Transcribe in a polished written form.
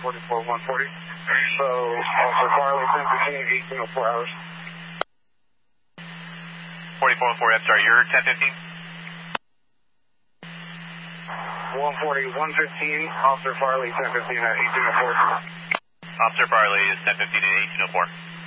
44 140. So, Officer Farley, 1015 at 1804 hours. 44 140, I'm sorry, you're 1015? 140, 115, Officer Farley, 1015 at 1804. Officer Farley is 1015 at 1804.